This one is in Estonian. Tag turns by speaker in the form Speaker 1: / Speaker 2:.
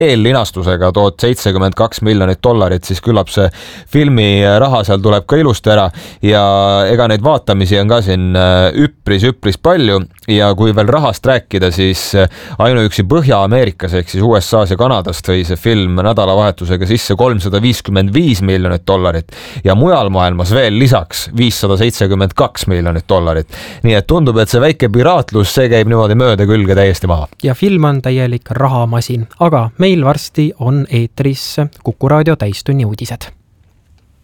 Speaker 1: eellinastusega tood $72 miljonit, siis küllap see filmi raha seal tuleb ka ilusti ära ja ega neid vaatamisi on ka siin üpris palju ja kui veel rahast rääkida, siis ainuüksi Põhja-Ameerikas ehk siis USA's ja Kanadast tõi see film nädalavahetusega sisse $355 miljonit ja mujal maailmas veel lisaks $572 miljonit. Nii et tundub, et see väike piraatlus, see käib niimoodi mööda külge täiesti maha.
Speaker 2: Ja film on täielik rahamasin, aga meil varsti on eetris Kuku Raadio täistunni uudised.